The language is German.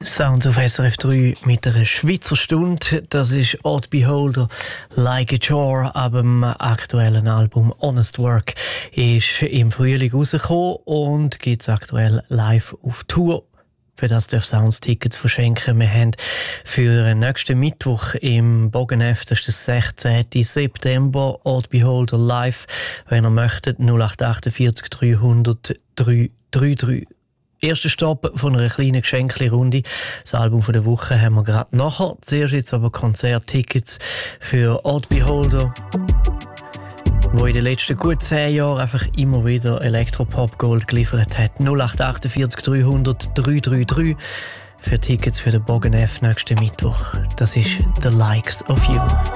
Sounds auf SRF 3 mit einer Schweizer Stunde. Das ist Odd Beholder, Like a Chore, ab dem aktuellen Album Honest Work. Ist im Frühling rausgekommen und gibt es aktuell live auf Tour. Für das darf Sounds Tickets verschenken. Wir haben für den nächsten Mittwoch im Bogenheft, das ist der 16. September, Odd Beholder live. Wenn ihr möchtet, 0848 300 333. Erster Stopp von einer kleinen Geschenkli-Runde. Das Album von der Woche haben wir gerade nachher. Zuerst jetzt aber Konzerttickets für Odd Beholder, wo in den letzten gut 10 Jahren einfach immer wieder Elektropop Gold geliefert hat. 0848 300 333 für Tickets für den Bogenheft nächsten Mittwoch. Das ist The Likes of You.